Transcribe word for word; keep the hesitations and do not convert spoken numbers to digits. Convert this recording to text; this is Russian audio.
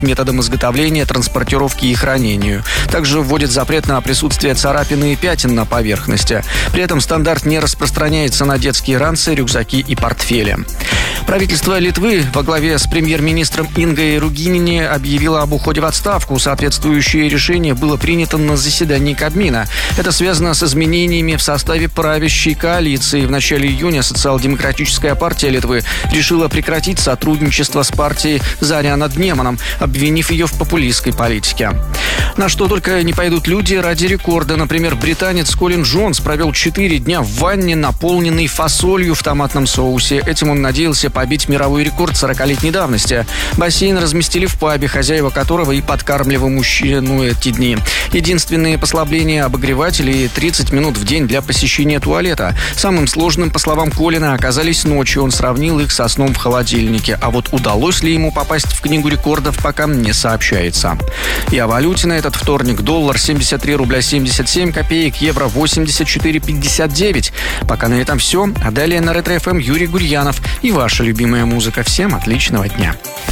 методам изготовления, транспортировки и хранению. Также вводит запрет на присутствие царапин и пятен на поверхности. При этом стандарт не распространяется на детские ранцы, рюкзаки и портфели. Правительство Литвы во главе с премьер-министром Ингой Ругинини объявило об уходе в отставку. Соответствующее решение было принято на заседании Кабмина. Это связано с изменениями в составе правящей коалиции. В начале июня социал-демократическая партия Литвы решила прекратить сотрудничество с партией Заря над Неманом, обвинив ее в популистской политике. На что только не пойдут люди ради рекорда. Например, британец Колин Джонс провел четыре дня в ванне, наполненной фасолью в томатном соусе. Этим он надеялся побить мировой рекорд сорокалетней давности. Бассейн разместили в пабе, хозяева которого и подкармливали мужчину эти дни. Единственные послабления — обогреватели и тридцать минут в день для посещения туалета. Самым сложным, по словам Колина, оказались ночи. Он сравнил их со сном в холодильнике. А вот удалось ли ему попасть в книгу рекордов, пока не сообщается. И о валюте на этот вторник. Доллар семьдесят три рубля семьдесят семь копеек, евро восемьдесят четыре пятьдесят девять. Пока на этом все. А далее на Ретро-эф эм Юрий Гурьянов и ваша любимая музыка. Всем отличного дня.